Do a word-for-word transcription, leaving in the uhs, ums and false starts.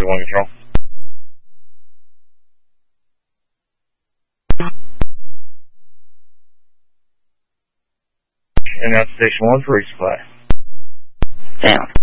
One control. And that's station one for resupply. Down.